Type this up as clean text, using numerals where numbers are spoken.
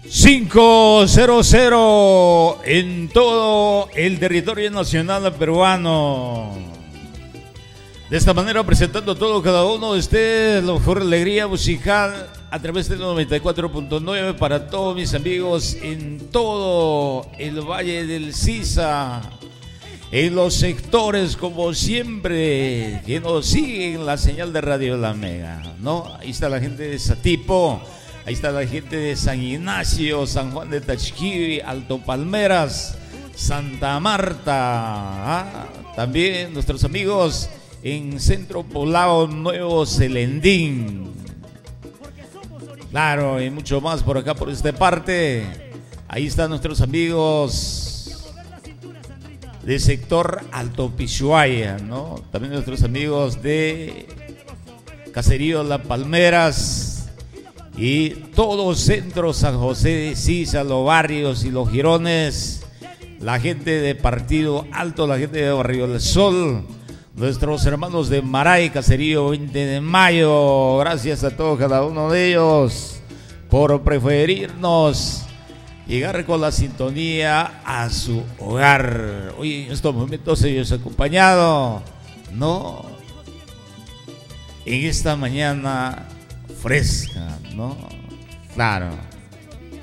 500 en todo el territorio nacional peruano. De esta manera presentando todo cada uno de ustedes la mejor alegría musical a través del 94.9 para todos mis amigos en todo el Valle del Sisa, en los sectores como siempre que nos siguen la señal de Radio La Mega, ¿no? Ahí está la gente de Satipo, ahí está la gente de San Ignacio, San Juan de Tachiquibi, Alto Palmeras, Santa Marta, también nuestros amigos en Centro Poblado Nuevo Celendín, claro, y mucho más por acá, por esta parte. Ahí están nuestros amigos de sector Alto Pishuaya, ¿no? También nuestros amigos de Caserío Las Palmeras y todo Centro San José de Sisa, los barrios y los girones, la gente de Partido Alto, la gente de Barrio del Sol, nuestros hermanos de Maray, Caserío 20 de Mayo, gracias a todos cada uno de ellos por preferirnos llegar con la sintonía a su hogar. Hoy en estos momentos ellos acompañado, ¿no? En esta mañana fresca, ¿no? Claro.